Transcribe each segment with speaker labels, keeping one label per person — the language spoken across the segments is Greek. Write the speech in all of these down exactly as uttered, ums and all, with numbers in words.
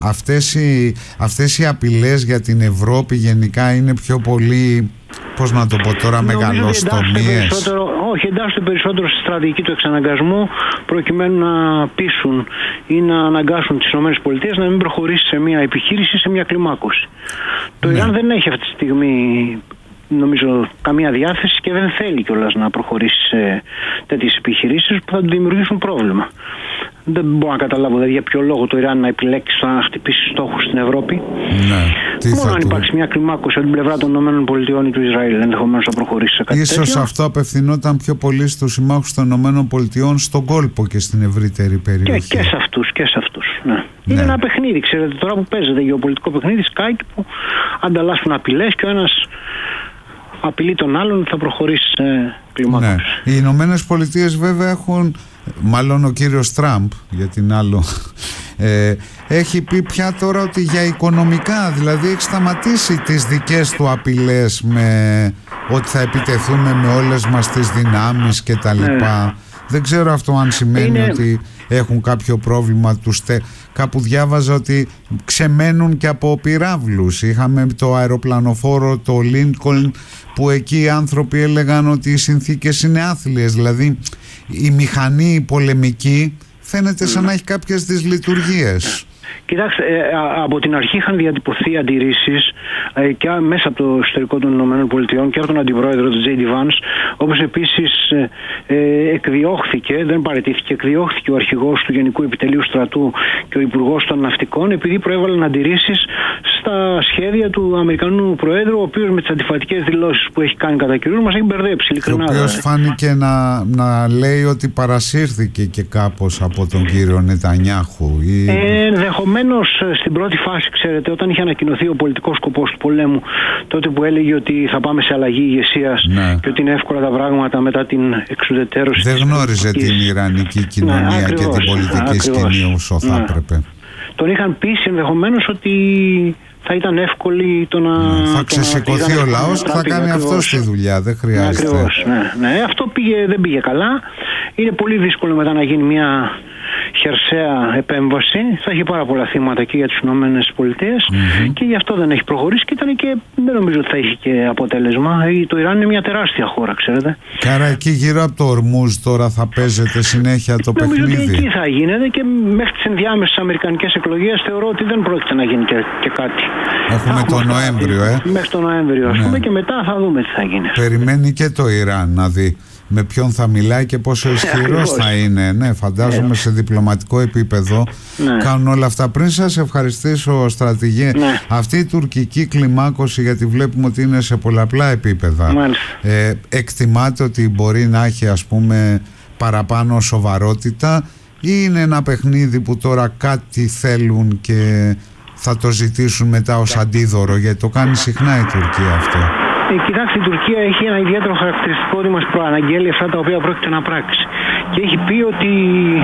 Speaker 1: Αυτές οι, αυτές οι απειλές για την Ευρώπη γενικά είναι πιο πολύ, πώς να το πω τώρα, μεγαλοστομίες.
Speaker 2: Όχι, εντάσσονται περισσότερο στη στρατηγική του εξαναγκασμού, προκειμένου να πείσουν ή να αναγκάσουν τις ΗΠΑ να μην προχωρήσει σε μια επιχείρηση, σε μια κλιμάκωση. Το ναι. Ιράν δεν έχει αυτή τη στιγμή, νομίζω, καμία διάθεση και δεν θέλει κιόλας να προχωρήσει σε τέτοιες επιχειρήσεις που θα του δημιουργήσουν πρόβλημα. Δεν μπορώ να καταλάβω δηλαδή για ποιο λόγο το Ιράν να επιλέξει να χτυπήσει στόχους στην Ευρώπη.
Speaker 1: Ναι.
Speaker 2: Μόνο αν του... υπάρξει μια κλιμάκωση από την πλευρά των ΗΠΑ ή του Ισραήλ, ενδεχομένως να προχωρήσει σε κάτι
Speaker 1: Ίσως
Speaker 2: τέτοιο.
Speaker 1: αυτό απευθυνόταν πιο πολύ στους συμμάχους των ΗΠΑ στον κόλπο και στην ευρύτερη περιοχή.
Speaker 2: Και, και σε αυτούς, και σε αυτούς. Ναι. Ναι. Είναι ένα παιχνίδι, ξέρετε, τώρα που παίζεται γεωπολιτικό παιχνίδι, σκάκι που ανταλλάσσουν απειλές και ο ένας απειλεί τον άλλον, θα προχωρήσει σε κλιμάκωση.
Speaker 1: Ναι. Οι Ηνωμένες Πολιτείες βέβαια έχουν, μάλλον ο κύριος Τραμπ για την άλλο, ε, έχει πει πια τώρα ότι για οικονομικά, δηλαδή έχει σταματήσει τις δικές του απειλές με ότι θα επιτεθούμε με όλες μας τις δυνάμεις και τα λοιπά. Ναι. Δεν ξέρω αυτό αν σημαίνει είναι... ότι έχουν κάποιο πρόβλημα τους. Κάπου διάβαζα ότι ξεμένουν και από πυράβλους. Είχαμε το αεροπλανοφόρο, το Lincoln, που εκεί οι άνθρωποι έλεγαν ότι οι συνθήκες είναι άθλιες. Δηλαδή η μηχανή η πολεμική φαίνεται σαν να έχει κάποιες δυσλειτουργίες.
Speaker 2: Κοιτάξτε, από την αρχή είχαν διατυπωθεί αντιρρήσεις και μέσα από το εσωτερικό των ΗΠΑ και από τον αντιπρόεδρο του Τζέι Ντι Vance, όπως επίσης εκδιώχθηκε, δεν παραιτήθηκε, εκδιώχθηκε ο αρχηγός του Γενικού Επιτελείου Στρατού και ο Υπουργός των Ναυτικών, επειδή προέβαλαν αντιρρήσεις στα σχέδια του Αμερικανού Προέδρου, ο οποίος με τις αντιφατικές δηλώσεις που έχει κάνει κατά καιρούς μας έχει μπερδέψει ειλικρινά.
Speaker 1: Ο οποίος φάνηκε να, να λέει ότι παρασύρθηκε και κάπως από τον κύριο Νετανιάχου. Ή...
Speaker 2: Ε, ενδεχομένως στην πρώτη φάση, ξέρετε, όταν είχε ανακοινωθεί ο πολιτικός σκοπός του πολέμου, τότε που έλεγε ότι θα πάμε σε αλλαγή ηγεσίας, ναι, και ότι είναι εύκολα τα πράγματα μετά την εξουδετερώση.
Speaker 1: Δεν γνώριζε την Ιρανική κοινωνία, ναι, ακριβώς, και την πολιτική σκηνή όσο θα ναι. έπρεπε. Τον
Speaker 2: είχαν πείσει ενδεχομένως ότι θα ήταν εύκολη το να...
Speaker 1: Ναι, θα ξεσηκωθεί ο λαός και θα κάνει αυτό τη δουλειά, δεν χρειάζεται.
Speaker 2: Ακριβώς, ναι, ναι. Αυτό πήγε, δεν πήγε καλά. Είναι πολύ δύσκολο μετά να γίνει μια χερσαία επέμβαση. Θα έχει πάρα πολλά θύματα και για τις Ηνωμένες Πολιτείες, mm-hmm. και γι' αυτό δεν έχει προχωρήσει και ήταν και δεν νομίζω ότι θα έχει και αποτέλεσμα. Το Ιράν είναι μια τεράστια χώρα, ξέρετε.
Speaker 1: Και άρα εκεί γύρω από το Ορμούζ τώρα θα παίζεται συνέχεια το
Speaker 2: νομίζω
Speaker 1: παιχνίδι.
Speaker 2: Νομίζω ότι εκεί θα γίνεται και μέχρι τις ενδιάμεσες αμερικανικές εκλογές θεωρώ ότι δεν πρόκειται να γίνει και, και κάτι.
Speaker 1: Έχουμε τον Νοέμβριο, ε.
Speaker 2: Μέχρι τον Νοέμβριο, ας ναι. πούμε, και μετά θα δούμε τι θα γίνει.
Speaker 1: Περιμένει και το Ιράν να δει με ποιον θα μιλάει και πόσο ισχυρός θα είναι. Ναι, φαντάζομαι ναι. σε διπλωματικό επίπεδο ναι. κάνουν όλα αυτά. Πριν σας ευχαριστήσω, στρατηγέ, ναι. αυτή η τουρκική κλιμάκωση, γιατί βλέπουμε ότι είναι σε πολλαπλά επίπεδα, ε, εκτιμάται ότι μπορεί να έχει, ας πούμε, παραπάνω σοβαρότητα, ή είναι ένα παιχνίδι που τώρα κάτι θέλουν και θα το ζητήσουν μετά ως αντίδωρο, γιατί το κάνει συχνά η Τουρκία αυτό?
Speaker 2: Ε, κοιτάξτε, η Τουρκία έχει ένα ιδιαίτερο χαρακτηριστικό ότι μας προαναγγέλει αυτά τα οποία πρόκειται να πράξει. Και έχει πει ότι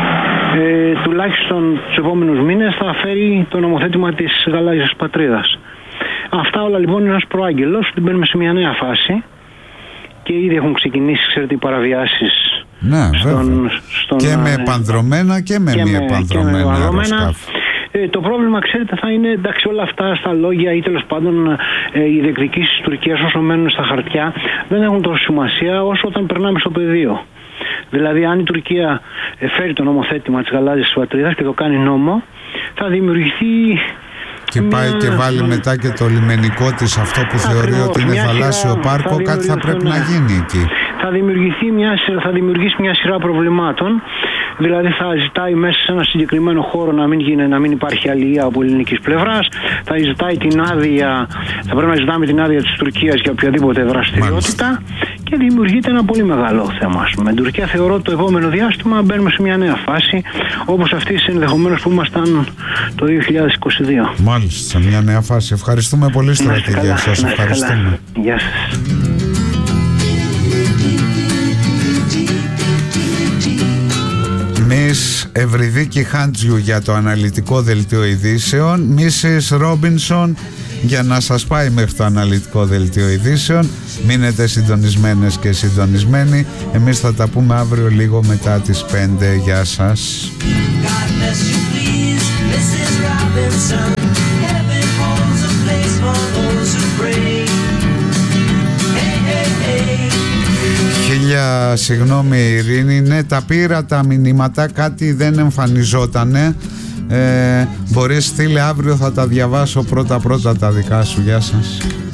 Speaker 2: ε, τουλάχιστον τους επόμενους μήνες θα φέρει το νομοθέτημα της γαλάζιας πατρίδας. Αυτά όλα λοιπόν είναι ένας προάγγελος ότι μπαίνουμε σε μια νέα φάση και ήδη έχουν ξεκινήσει, ξέρετε, οι παραβιάσεις.
Speaker 1: Ναι, στον, στον, και με επανδρομένα και με μη επανδρομένα αεροσκάφη.
Speaker 2: Ε, το πρόβλημα, ξέρετε, θα είναι, εντάξει, όλα αυτά στα λόγια ή τέλος πάντων ε, οι διεκδικήσεις της Τουρκίας όσο μένουν στα χαρτιά δεν έχουν τόσο σημασία όσο όταν περνάμε στο πεδίο. Δηλαδή, αν η Τουρκία ε, φέρει το νομοθέτημα της γαλάζιας πατρίδας και το κάνει νόμο, θα δημιουργηθεί...
Speaker 1: Και πάει μια... και βάλει μετά και το λιμενικό της, αυτό που θεωρεί Ακριβώς, ότι είναι θαλάσσιο σειρά, πάρκο, θα κάτι θα πρέπει ναι. να γίνει εκεί.
Speaker 2: Θα, δημιουργηθεί μια, θα δημιουργήσει μια σειρά προβλημάτων. Δηλαδή θα ζητάει μέσα σε ένα συγκεκριμένο χώρο να μην, γίνει, να μην υπάρχει αλληλεία από ελληνικής πλευράς. Θα ζητάει την άδεια, θα πρέπει να ζητάμε την άδεια της Τουρκίας για οποιαδήποτε δραστηριότητα. Μάλιστα. Και δημιουργείται ένα πολύ μεγάλο θέμα. Με την Τουρκία θεωρώ ότι το επόμενο διάστημα μπαίνουμε σε μια νέα φάση, όπως αυτή ενδεχομένως που ήμασταν το δύο χιλιάδες είκοσι δύο.
Speaker 1: Μάλιστα, σε μια νέα φάση. Ευχαριστούμε πολύ, στρατηγέ. Σας ευχαριστούμε.
Speaker 2: Γεια σας.
Speaker 1: Μις Ευρυδίκη Χάντζιου για το αναλυτικό δελτίο ειδήσεων, Μίσης Ρόμπινσον για να σας πάει μέχρι το αναλυτικό δελτίο ειδήσεων. Μείνετε συντονισμένες και συντονισμένοι. Εμείς θα τα πούμε αύριο λίγο μετά τις πέντε. Γεια σας. Χίλια συγγνώμη Ειρήνη, ναι, τα πήρα τα μηνύματα, κάτι δεν εμφανιζότανε. ε, Μπορείς, στείλε, αύριο θα τα διαβάσω πρώτα πρώτα τα δικά σου. Γεια σας.